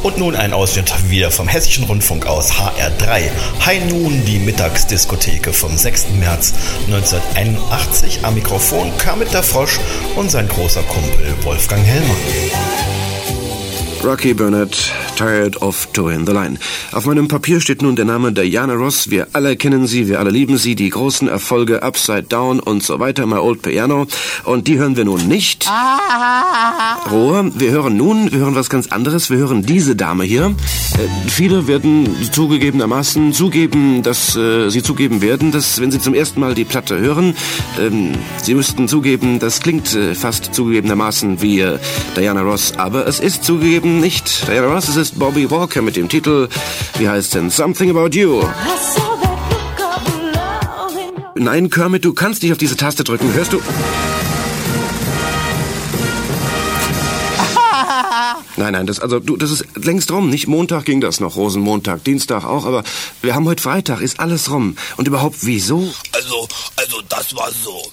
Und nun ein Ausschnitt wieder vom Hessischen Rundfunk aus HR3. High Noon, die Mittagsdiskotheke vom 6. März 1981. Am Mikrofon Kermit der Frosch und sein großer Kumpel Wolfgang Hellmann. Rocky Burnett, Tired of Toeing the Line. Auf meinem Papier steht nun der Name Diana Ross. Wir alle kennen sie, wir alle lieben sie. Die großen Erfolge Upside Down und so weiter, My Old Piano. Und die hören wir nun nicht. Ruhe, wir hören was ganz anderes. Wir hören diese Dame hier. Viele werden zugegebenermaßen zugeben, dass sie zugeben werden, dass wenn sie zum ersten Mal die Platte hören, sie müssten zugeben, das klingt fast zugegebenermaßen wie Diana Ross. Aber es ist zugegeben nicht Diana Ross, es ist Bobby Walker mit dem Titel, wie heißt denn, Something About You. Nein, Kermit, du kannst nicht auf diese Taste drücken, hörst du? Nein, das ist längst rum. Nicht Montag ging das noch, Rosenmontag, Dienstag auch, aber wir haben heute Freitag, ist alles rum. Und überhaupt, wieso? Also, das war so.